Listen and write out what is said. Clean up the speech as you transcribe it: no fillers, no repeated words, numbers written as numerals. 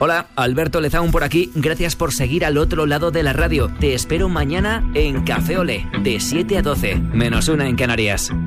Hola, Alberto Lezaun por aquí. Gracias por seguir al otro lado de la radio. Te espero mañana en Café Olé, de 7 a 12, -1 en Canarias.